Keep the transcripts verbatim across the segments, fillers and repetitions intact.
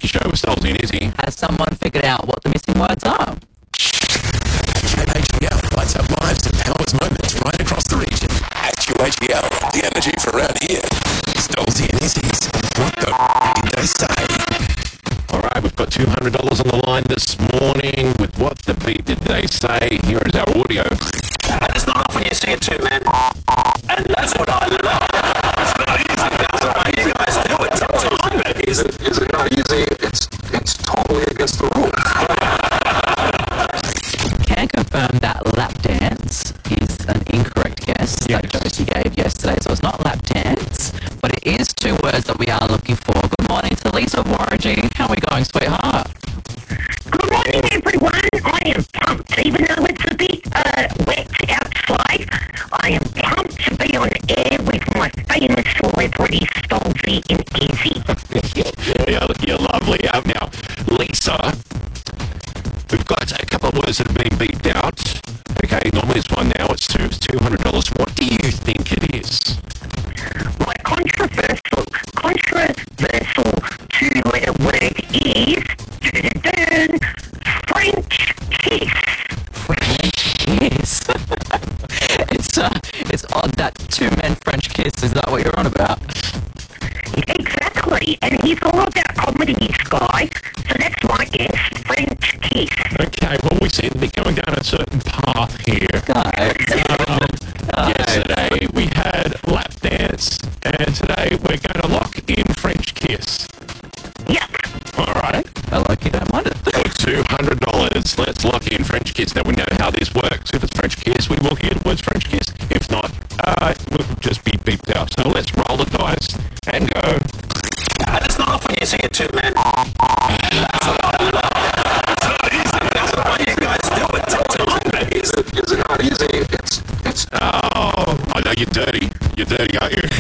Breakfast Show with Stolzy and Izzy. Has someone figured out what the missing words are? A G L lights up lives and powers moments right across the region. At U A G L, the energy for around here. Stolzy and Izzy's What the F did they say? Alright, we've got two hundred dollars on the line this morning with What the Beat Did They Say? Here is our audio. And it's not often you see it too, man. And that's what I love. It's not easy. That's the way you guys do it. Sometimes Is it, is it not easy? It's, it's totally against the rules. Can confirm that lap dance is an incorrect guess Yes. that Josie gave yesterday. So it's not lap dance, but it is two words that we are looking for. Good morning to Lisa Warrigy. How are we going, sweetheart? Good morning, everyone. I am pumped, even though it's a bit uh, wet outside. I am pumped to be on air with my famous celebrity, Stolzy and Izzy. Yeah, you're lovely. Um, now, Lisa, we've got a couple of words that have been beeped out. Okay, normally it's one now. It's two, two hundred dollars. What do you think it is? My controversial, controversial two-letter word is dun-dun-dun, French kiss. French kiss. it's uh, it's odd that two men French kiss. Is that what you're on about? Exactly, and he's all about comedy, this guy. So that's my guess, French kiss. Okay, well, we seem to be going down a certain path here. Guys, Um, guys. yesterday we had lap dance, and today we're going to lock in French kiss. Yep. All right. I like you don't mind it. For two hundred dollars, let's lock in French kiss. Now we know how this works. If it's French kiss, we will hear the words French kiss. If not, uh, we'll just be beeped out. So let's roll the dice and go. And it's not often you see it too, man. That's what I love. It's not easy. That's the way you guys do it. Sometimes Is it, is it not easy? It's, it's, Oh, I know you're dirty. You're dirty, aren't you?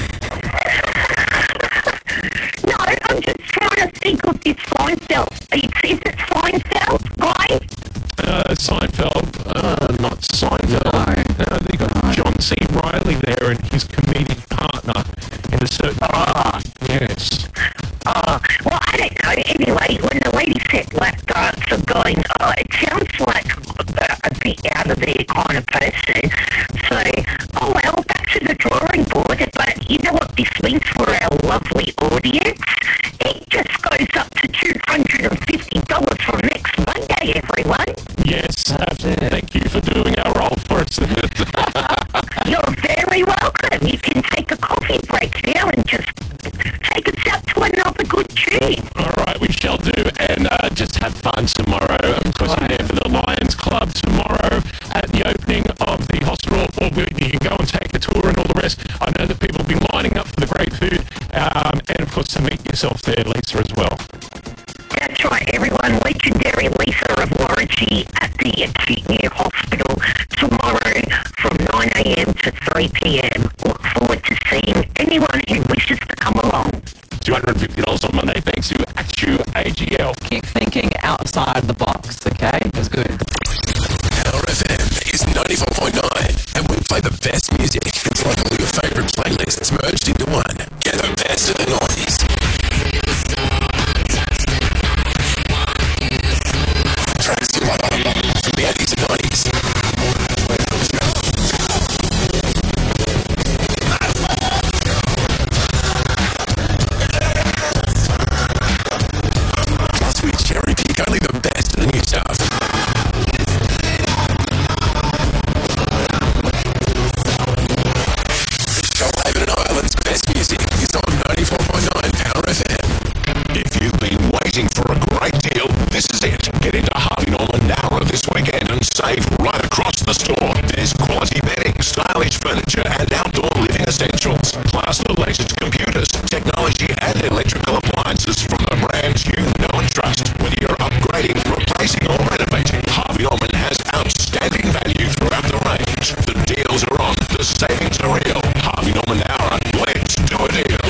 No, I'm just trying to think of this Seinfeld. It's, is it Seinfeld, right? Uh, Seinfeld, uh, not Seinfeld. No. Uh, they got John C. Reilly there and his comedic partner in a certain. Ah. Yes. Uh, well, I don't know. Anyway, when the lady said lap dance, I'm going, oh, it sounds like a, a bit out of there kind of person. So, oh well, back to the drawing board. But you know what this means for our lovely audience? It just goes up to two hundred fifty dollars from next Monday, everyone. Yes. Absolutely. Thank you for doing our role for us. You're very welcome. You can take a coffee break now and just take us out to another good tune. All right, we shall do, and uh, just have fun tomorrow. Of course, we're there for the Lions Club tomorrow at the opening of the hospital, or you can go and take a tour and all the rest. I know that people will be lining up for the great food, um, and of course to meet yourself there, Lisa, as well. That's right, everyone. Legendary Lisa of Warranty at the Acute Care Hospital tomorrow from nine a.m. to three p.m. Look forward to seeing anyone who wishes to come along. two hundred fifty dollars on Monday, thanks to Actu A G L. Keep thinking outside the box, okay? It's good. Power F M is ninety-four point nine, and we play the best music. It's like all your favourite playlists merged into one. Get the best of the nineties. Tracks you like from the eighties and nineties. Plus we cherry pick only the best of the new stuff. Shoalhaven and Ireland's best music is on ninety-four point nine Power F M. if you've been waiting for a great deal, this is it. Get into Harvey Norman now this weekend and save right across the store. There's quality bedding, stylish furniture, and outdoor living essentials. Plus the latest computers, technology, and electrical appliances from the brands you know and trust. Whether you're upgrading, replacing, or renovating, Harvey Norman has outstanding value throughout the range. The deals are on, the savings are real. Harvey Norman Hour, let's do a deal.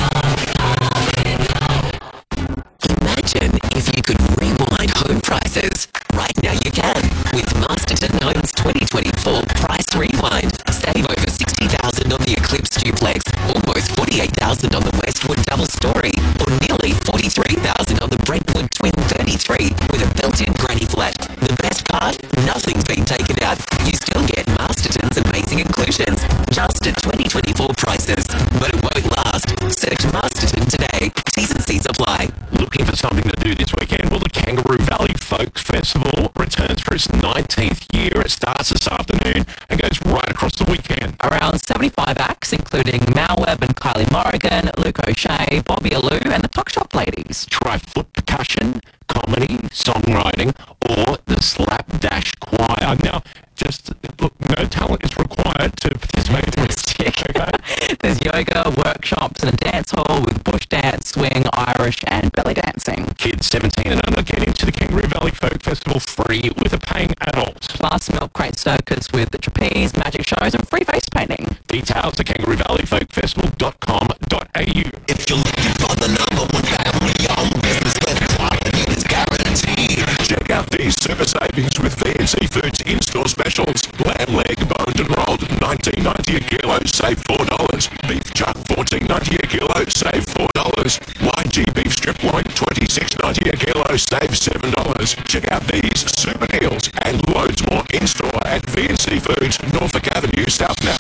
Imagine if you could rewind home prices. Right now you can with Masterton Homes twenty twenty-four Price Rewind. Save over sixty thousand dollars on the Eclipse Duplex, almost forty thirty-eight thousand on the Westwood double story, or nearly forty-three thousand on the Brentwood twin thirty-three with a built-in granny flat. The best part? Nothing's been taken out. You still get Masterton's amazing inclusions, just at twenty twenty-four prices. But it won't last. Search Masterton today. T's and C's apply. Looking for something to do this weekend? Well, the Kangaroo Valley Folk Festival returns for its nineteenth year. It starts this afternoon and goes right across the weekend. Around seventy-five acts, including Mal Webb and Kylie Morrigan, Luke O'Shea, Bobby Alou, and the Talk Shop Ladies. Try foot percussion, comedy, songwriting, or the Slapdash Choir. Now, just look, no talent is required to participate in this. Okay? There's yoga, workshops, and a dance hall with bush dance, swing, Irish, and belly dancing. Kids seventeen and under get into the Kangaroo Valley Folk Festival free with a paying adult. Plus milk crate circus with the trapeze, magic shows, and free face painting. Details at kangaroo valley folk festival dot com dot a u. If you're looking for the number one family owned business with quality is guaranteed, check out these super savings with V and C Foods in-store specials. Lamb leg, boned and rolled, nineteen ninety a kilo, save four dollars. Beef chuck, fourteen ninety a kilo, save four dollars. Y G beef strip loin, twenty-six ninety a kilo, save seven dollars. Check out these super deals and loads more in-store at V and C Foods, Norfolk Avenue, South now.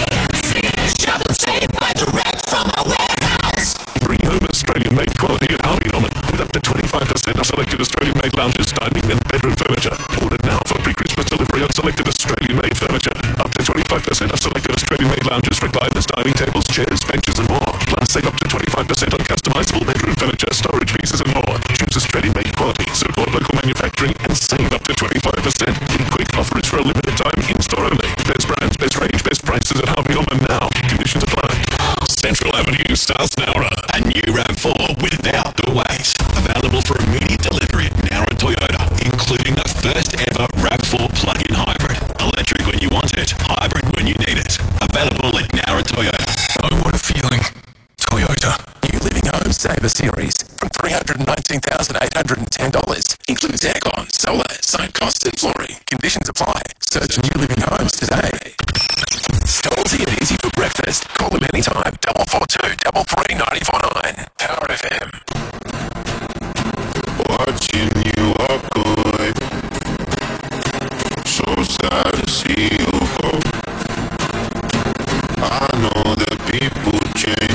Shop and save by direct from our warehouse. Bring home Australian-made quality at Harvey Norman with up to twenty-five percent off selected Australian-made lounges, dining and bedroom furniture. Order now for pre-Christmas delivery on selected Australian-made furniture. Up to twenty-five percent off selected Australian-made lounges, recliners, dining tables, chairs, benches and more. Plus save up to twenty-five percent on customizable bedroom furniture, storage pieces and more. Choose Australian-made quality, support local manufacturing and save up to twenty-five percent. Quick offer is for a limited time, in-store only. Best brands, best range, best prices at Harvey Norman now. Conditions apply. Central Avenue, South Nowra. A new RAV four without the wait. Available for immediate delivery at Nowra Toyota, including the first ever RAV four plug-in hybrid. Electric when you want it, hybrid when you need it. Available at Nowra Toyota. Oh, what a feeling. Toyota. New Living Home Saver Series from three hundred nineteen thousand eight hundred ten dollars. Includes aircon, solar, site costs and flooring. Conditions apply. Search New Living Homes today. Stolzy and Easy for breakfast. Call them anytime. double four two, double three, nine four nine. Power F M. Watching you are good. So sad to see you go. I know that people change.